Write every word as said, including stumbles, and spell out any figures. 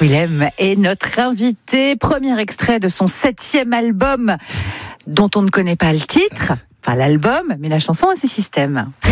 Willem est notre invité. Premier extrait de son septième album, dont on ne connaît pas le titre, enfin l'album, mais la chanson a ses systèmes.